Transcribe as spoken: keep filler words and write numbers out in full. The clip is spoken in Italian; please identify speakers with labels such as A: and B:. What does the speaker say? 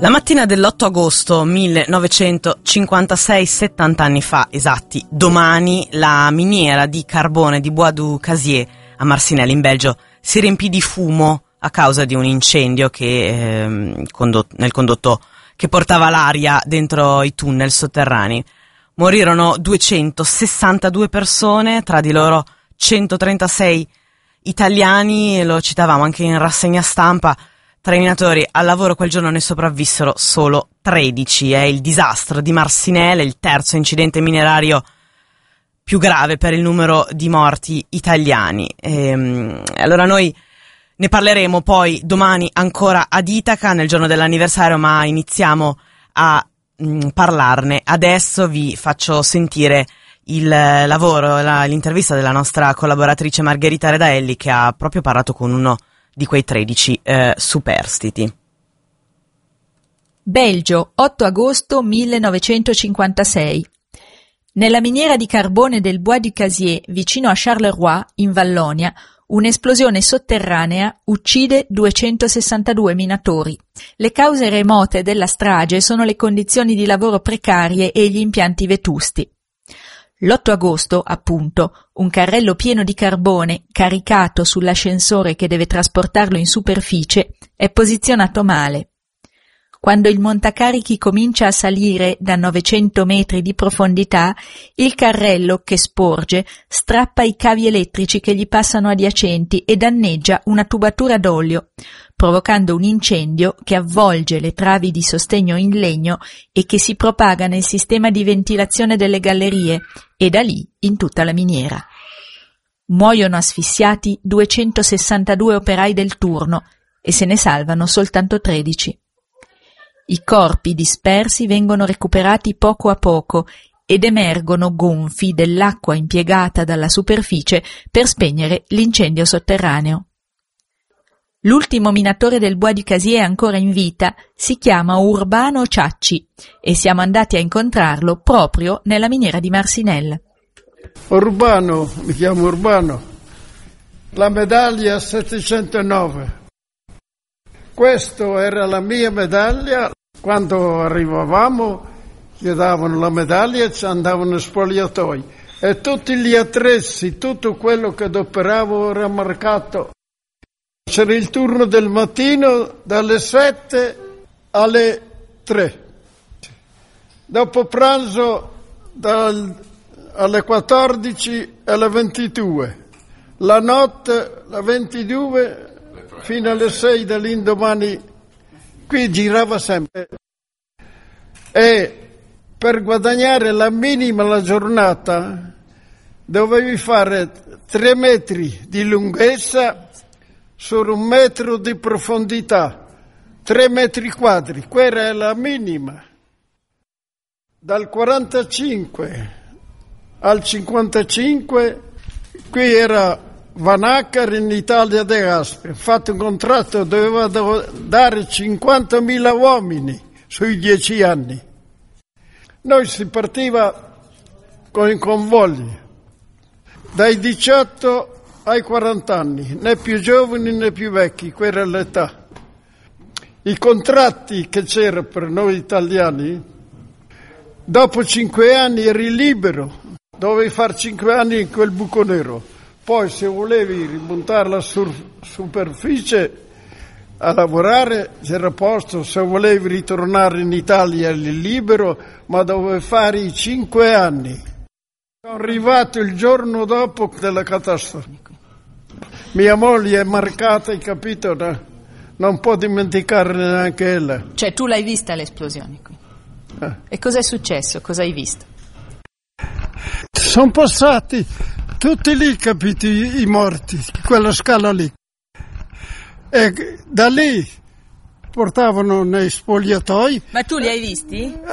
A: La mattina dell'otto agosto millenovecentocinquantasei, settanta anni fa esatti, domani, la miniera di carbone di Bois du Casier a Marcinelle in Belgio si riempì di fumo a causa di un incendio che, eh, condotto, nel condotto che portava l'aria dentro i tunnel sotterranei. Morirono duecentosessantadue persone, tra di loro centotrentasei italiani, e lo citavamo anche in rassegna stampa. Tra i minatori al lavoro quel giorno ne sopravvissero solo tredici. È il disastro di Marcinelle, il terzo incidente minerario più grave per il numero di morti italiani. E, allora noi ne parleremo poi domani ancora ad Itaca, nel giorno dell'anniversario, ma iniziamo a mh, parlarne. Adesso vi faccio sentire il lavoro, la, l'intervista della nostra collaboratrice Margherita Redaelli, che ha proprio parlato con uno di quei tredici eh, superstiti.
B: Belgio, otto agosto millenovecentocinquantasei. Nella miniera di carbone del Bois du Casier, vicino a Charleroi, in Vallonia, un'esplosione sotterranea uccide duecentosessantadue minatori. Le cause remote della strage sono le condizioni di lavoro precarie e gli impianti vetusti. L'otto agosto, appunto, un carrello pieno di carbone, caricato sull'ascensore che deve trasportarlo in superficie, è posizionato male. Quando il montacarichi comincia a salire da novecento metri di profondità, il carrello, che sporge, strappa i cavi elettrici che gli passano adiacenti e danneggia una tubatura d'olio, provocando un incendio che avvolge le travi di sostegno in legno e che si propaga nel sistema di ventilazione delle gallerie e da lì in tutta la miniera. Muoiono asfissiati duecentosessantadue operai del turno e se ne salvano soltanto tredici. I corpi dispersi vengono recuperati poco a poco ed emergono gonfi dell'acqua impiegata dalla superficie per spegnere l'incendio sotterraneo. L'ultimo minatore del Bois du Casier ancora in vita si chiama Urbano Ciacci e siamo andati a incontrarlo proprio nella miniera di Marcinelle.
C: Urbano, mi chiamo Urbano, la medaglia settecentonove. Questa era la mia medaglia. Quando arrivavamo gli davano la medaglia e ci andavano in spogliatoi e tutti gli attrezzi, tutto quello che adoperavo era marcato. C'era il turno del mattino dalle sette alle tre, dopo pranzo dal, alle quattordici alle ventidue, la notte alle ventidue fino alle sei dell'indomani. Qui girava sempre e per guadagnare la minima la giornata dovevi fare tre metri di lunghezza su un metro di profondità, tre metri quadri, quella è la minima. Dal quarantacinque al cinquantacinque qui era Vanacker in Italia De Gasperi, ha fatto un contratto, doveva dare cinquantamila uomini sui dieci anni. Noi si partiva con i convogli dai diciotto ai quaranta anni, né più giovani né più vecchi, quella è l'età. I contratti che c'erano per noi italiani, dopo cinque anni eri libero, dovevi fare cinque anni in quel buco nero. Poi se volevi rimontare la sur- superficie a lavorare c'era posto, se volevi ritornare in Italia eri libero, ma dovevi fare i cinque anni. Sono arrivato il giorno dopo della catastrofe. Mia moglie è marcata, hai capito? No? Non può dimenticare neanche ella.
B: Cioè tu l'hai vista l'esplosione qui? Eh. E cosa è successo? Cosa hai visto?
C: Sono passati tutti lì, capito, i, i morti, quella scala lì. E da lì portavano nei spogliatoi.
B: Ma tu li hai visti?